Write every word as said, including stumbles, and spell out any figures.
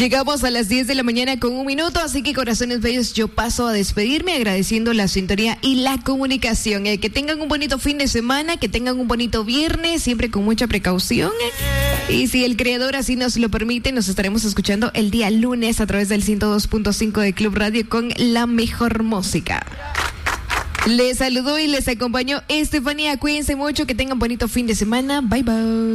Llegamos a las diez de la mañana con un minuto, así que corazones bellos, yo paso a despedirme agradeciendo la sintonía y la comunicación. Eh, que tengan un bonito fin de semana, que tengan un bonito viernes, siempre con mucha precaución. Eh. Y si el creador así nos lo permite, nos estaremos escuchando el día lunes a través del ciento dos punto cinco de Club Radio con la mejor música. Les saludo y les acompaño Estefanía. Cuídense mucho, que tengan bonito fin de semana. Bye, bye.